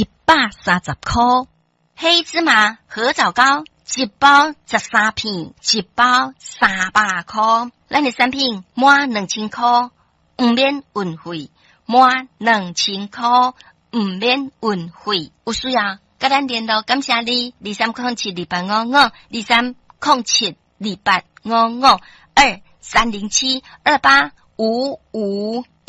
130块。黑芝麻合枣糕一包13片，一包300块。咱的产品满2000块，唔免运费，满2000块唔免运费。有需要跟咱联络，感谢你230728552307285523072855。